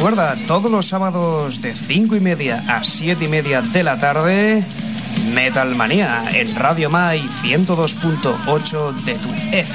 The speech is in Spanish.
Recuerda, todos los sábados de 5:30 a 7:30 de la tarde, Metal Manía en Radio Mai 102.8 de tu FM.